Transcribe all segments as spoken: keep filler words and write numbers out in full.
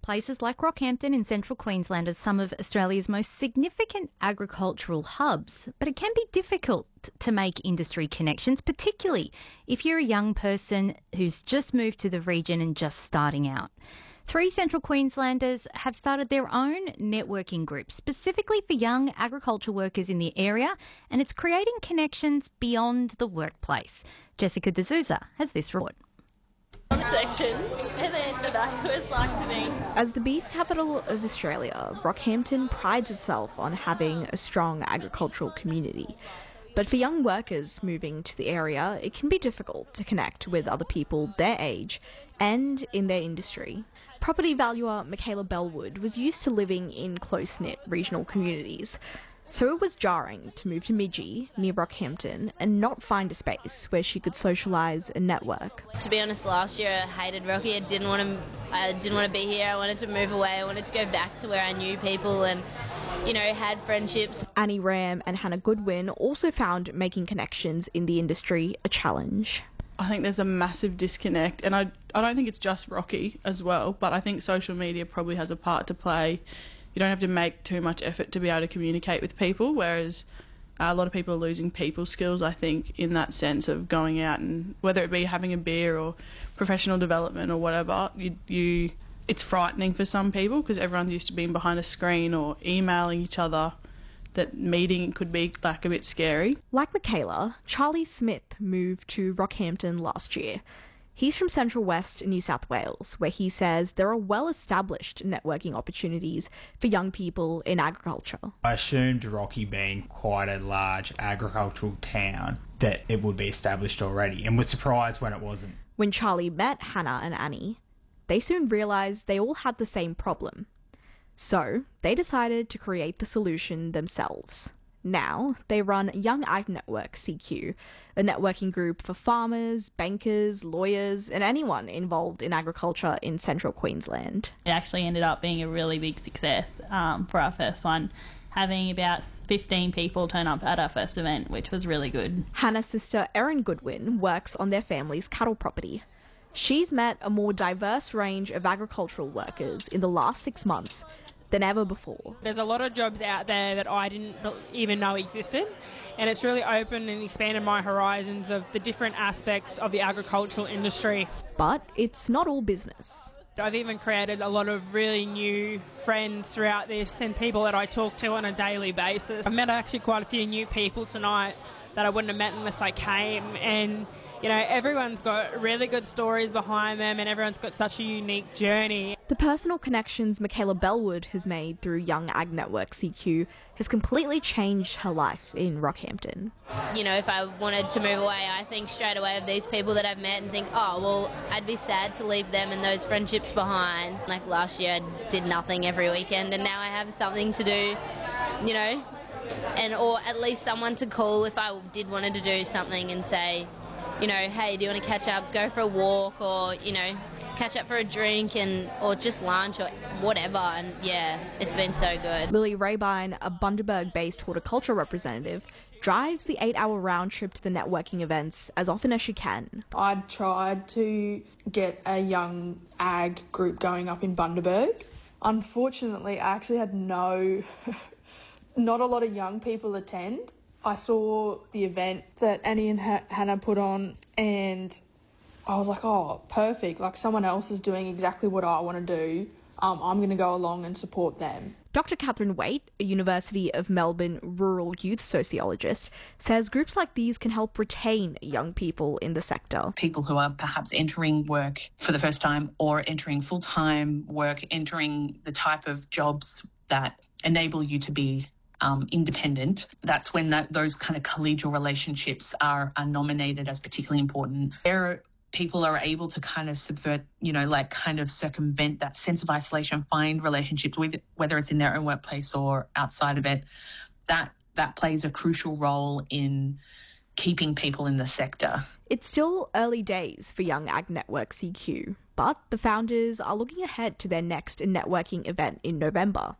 Places like Rockhampton in central Queensland are some of Australia's most significant agricultural hubs, but it can be difficult to make industry connections, particularly if you're a young person who's just moved to the region and just starting out. Three Central Queenslanders have started their own networking group specifically for young agriculture workers in the area, and it's creating connections beyond the workplace. Jessica D'Souza has this report. Sections, and then it was like to me. As the beef capital of Australia, Rockhampton prides itself on having a strong agricultural community. But for young workers moving to the area, it can be difficult to connect with other people their age and in their industry. Property valuer Michaela Bellwood was used to living in close-knit regional communities, so it was jarring to move to Midgee, near Rockhampton, and not find a space where she could socialise and network. To be honest, last year I hated Rocky. I didn't want to. I didn't want to be here. I wanted to move away. I wanted to go back to where I knew people and, you know, had friendships. Annie Ram and Hannah Goodwin also found making connections in the industry a challenge. I think there's a massive disconnect, and I, I don't think it's just Rocky as well, but I think social media probably has a part to play. You don't have to make too much effort to be able to communicate with people, whereas uh, a lot of people are losing people skills, I think, in that sense of going out and whether it be having a beer or professional development or whatever, you, you it's frightening for some people because everyone's used to being behind a screen or emailing each other, that meeting could be like a bit scary. Like Michaela, Charlie Smith moved to Rockhampton last year. He's from Central West New South Wales, where he says there are well-established networking opportunities for young people in agriculture. I assumed Rocky being quite a large agricultural town that it would be established already, and was surprised when it wasn't. When Charlie met Hannah and Annie, they soon realised they all had the same problem. So they decided to create the solution themselves. Now, they run Young Ag Network C Q, a networking group for farmers, bankers, lawyers, and anyone involved in agriculture in central Queensland. It actually ended up being a really big success um, for our first one, having about fifteen people turn up at our first event, which was really good. Hannah's sister Erin Goodwin works on their family's cattle property. She's met a more diverse range of agricultural workers in the last six months than ever before. There's a lot of jobs out there that I didn't even know existed, and it's really opened and expanded my horizons of the different aspects of the agricultural industry. But it's not all business. I've even created a lot of really new friends throughout this and people that I talk to on a daily basis. I've met actually quite a few new people tonight that I wouldn't have met unless I came, and you know, everyone's got really good stories behind them and everyone's got such a unique journey. The personal connections Michaela Bellwood has made through Young Ag Network C Q has completely changed her life in Rockhampton. You know, if I wanted to move away, I think straight away of these people that I've met and think, oh, well, I'd be sad to leave them and those friendships behind. Like last year, I did nothing every weekend, and now I have something to do, you know, and or at least someone to call if I did wanted to do something and say, you know, hey, do you want to catch up, go for a walk, or, you know, catch up for a drink and or just lunch or whatever. And yeah, it's been so good. Lily Rabine, a Bundaberg-based horticulture representative, drives the eight-hour round trip to the networking events as often as she can. I'd tried to get a young ag group going up in Bundaberg. Unfortunately, I actually had no, not a lot of young people attend. I saw the event that Annie and H- Hannah put on, and I was like, oh, perfect. Like, someone else is doing exactly what I want to do. Um, I'm going to go along and support them. Doctor Catherine Waite, a University of Melbourne rural youth sociologist, says groups like these can help retain young people in the sector. People who are perhaps entering work for the first time or entering full-time work, entering the type of jobs that enable you to be Um, independent. That's when that, those kind of collegial relationships are, are nominated as particularly important. Where people are able to kind of subvert, you know, like kind of circumvent that sense of isolation, find relationships with, whether it's in their own workplace or outside of it, that that plays a crucial role in keeping people in the sector. It's still early days for Young Ag Network C Q, but the founders are looking ahead to their next networking event in November.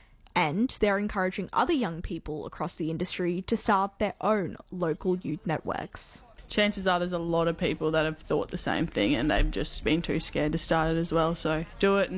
And they're encouraging other young people across the industry to start their own local youth networks. Chances are there's a lot of people that have thought the same thing and they've just been too scared to start it as well. So do it.